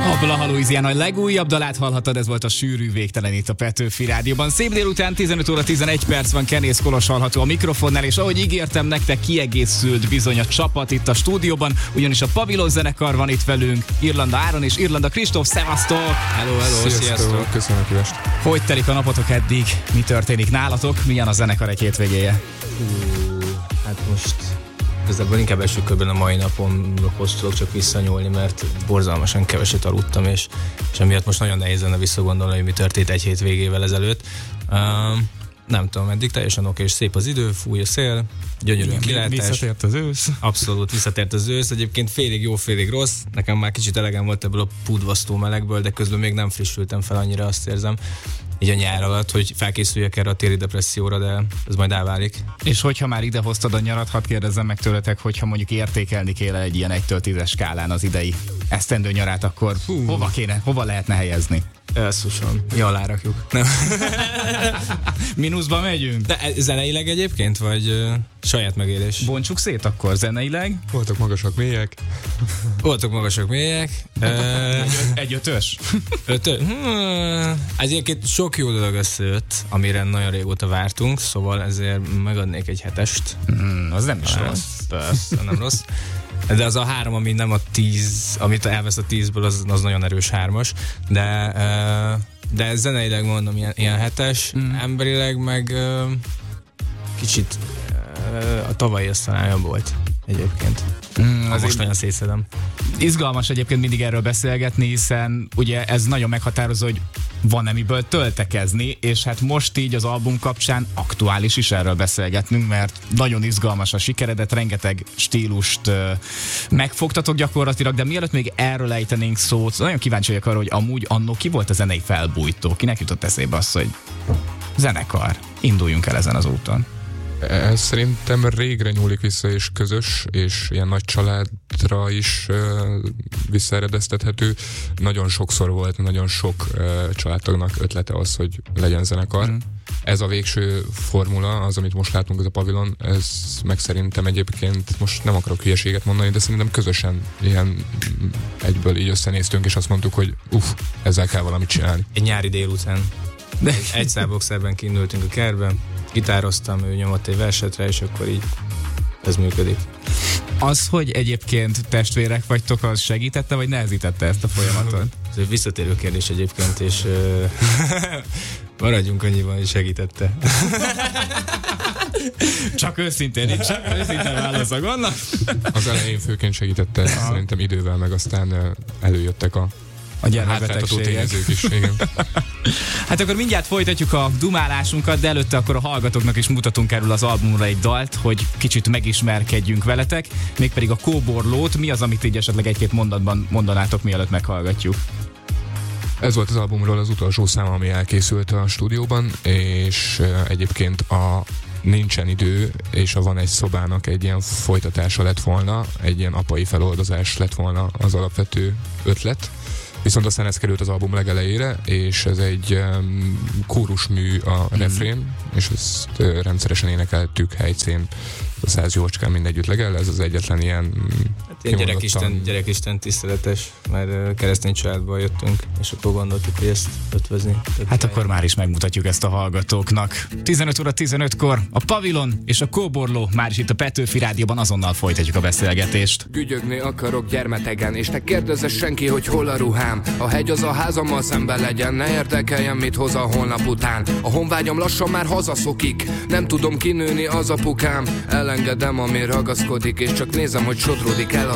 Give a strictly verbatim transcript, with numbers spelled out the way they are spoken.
A Blaha Louisiana a legújabb dalát hallhattad, ez volt a Sűrű Végtelen itt a Petőfi Rádióban. Szép délután, tizenöt óra tizenegy perc van, Kenész Kolos hallható a mikrofonnál, és ahogy ígértem nektek, kiegészült bizony a csapat itt a stúdióban, ugyanis a Pavilon zenekar van itt velünk, Irlanda Áron és Irlanda Kristóf, szevasztok! Hello, hello, sziasztok! sziasztok. Köszönöm a kívást! Hogy telik a napotok eddig? Mi történik nálatok? Milyen a zenekar egy hétvégéje? Uh, hát most igazából inkább első körben a mai napomhoz tudok csak visszanyúlni, mert borzalmasan keveset aludtam, és, és emiatt most nagyon nehéz lenne visszagondolni, hogy mi történt egy hétvégével ezelőtt. Uh, nem tudom, eddig teljesen oké, és szép az idő, fúj a szél, gyönyörű kilátás. Visszatért az ősz. Abszolút visszatért az ősz, egyébként félig jó, félig rossz. Nekem már kicsit elegem volt ebből a pudvasztó melegből, de közben még nem frissültem fel annyira, azt érzem, így a nyár alatt, hogy felkészüljek erre a téli depresszióra, de ez majd elválik. És hogyha már ide hoztad a nyarat, hadd kérdezzem meg tőletek, hogyha mondjuk értékelni kéne egy ilyen egytől tízes skálán az idei esztendő nyarát, akkor Hú. hova kéne, hova lehetne helyezni? Elszusom. Ja, alárakjuk. Nem. Mínuszba megyünk? De zeneileg egyébként, vagy uh, saját megélés? Bontsuk szét akkor zeneileg. Voltak magasak, mélyek. Voltak magasak, mélyek. Uh, egy, egy ötös? Ötös? Hmm, egyébként sok jó dolog összejött, amire nagyon régóta vártunk, szóval ezért megadnék egy hetest. Hmm, az nem is rossz. Persze, nem rossz. De az a három, ami nem a tíz, amit elvesz a tízből, az, az nagyon erős hármas, de, de zeneileg mondom, ilyen, ilyen hetes, mm. emberileg meg kicsit a tavalyi az talán jobb volt egyébként. Mm, az most nagyon szétszedem. Izgalmas egyébként mindig erről beszélgetni, hiszen ugye ez nagyon meghatározó, hogy van-e miből töltekezni, és hát most így az album kapcsán aktuális is erről beszélgetnünk, mert nagyon izgalmas a sikeredet, rengeteg stílust uh, megfogtatok gyakorlatilag, de mielőtt még erről ejtenénk szót, nagyon kíváncsi vagyok arra, hogy amúgy annó ki volt a zenei felbújtó, kinek jutott eszébe az, hogy zenekar, induljunk el ezen az úton. Ez szerintem régre nyúlik vissza, és közös, és ilyen nagy családra is uh, visszaeredeztethető. Nagyon sokszor volt, nagyon sok uh, családtagnak ötlete az, hogy legyen zenekar. Mm. Ez a végső formula, az, amit most látunk, ez a Pavilon, ez meg szerintem egyébként, most nem akarok hülyeséget mondani, de szerintem közösen ilyen egyből így összenéztünk, és azt mondtuk, hogy uff, ezzel kell valamit csinálni. Egy nyári délután. De egy szálboxerben kiindultunk a kertben, gitároztam, ő nyomott egy versetre, és akkor így ez működik. Az, hogy egyébként testvérek vagytok, az segítette, vagy nehezítette ezt a folyamatot? Ez egy visszatérő kérdés egyébként, és uh, maradjunk annyiban, hogy segítette. Csak őszintén, így csak őszintén válaszok, vannak? Az elején főként segítette, ah. szerintem idővel, meg aztán előjöttek a a gyermekbetegségek is, igen. Hát akkor mindjárt folytatjuk a dumálásunkat, de előtte akkor a hallgatóknak is mutatunk erről az albumra egy dalt, hogy kicsit megismerkedjünk veletek, mégpedig a Kóborlót. Mi az, amit így esetleg egy-két mondatban mondanátok, mielőtt meghallgatjuk? Ez volt az albumról az utolsó szám, ami elkészült a stúdióban, és egyébként a Nincsen idő, és a Van egy szobának egy ilyen folytatása lett volna, egy ilyen apai feloldozás lett volna az alapvető ötlet. Viszont aztán ez került az album legelejére, és ez egy um, kórusmű a refrén, mm. és ezt uh, rendszeresen énekeltük helyszín, a száz jócskán mindegyütt legel, ez az egyetlen ilyen hát ilyen gyerekisten, gyerekisten tiszteletes, mert uh, keresztény családból jöttünk, és akkor gondoltuk, hogy ezt ötvözni. Hát akkor már is megmutatjuk ezt a hallgatóknak. tizenöt óra tizenötkor a Pavilon és a Kóborló már is itt a Petőfi Rádióban, azonnal folytatjuk a beszélgetést. Gügyögni akarok gyermetegen, és ne kérdezze senki, hogy hol a ruhám. A hegy az a házammal szemben legyen, ne érdekeljen, mit hoz a holnap után. A honvágyam lassan már hazaszokik, nem tudom kinőni az apukám. Elengedem, ami ragaszkodik, és csak nézem, hogy sodródik el a